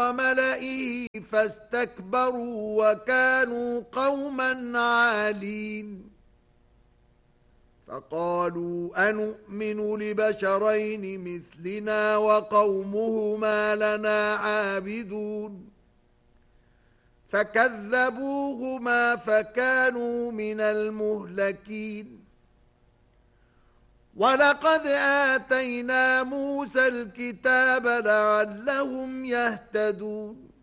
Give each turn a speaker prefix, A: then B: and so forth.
A: وملئه فاستكبروا وكانوا قوما عالين فقالوا أنؤمن لبشرين مثلنا وقومهما لنا عابدون فكذبوهما فكانوا من المهلكين ولقد آتينا موسى الكتاب لعلهم يهتدون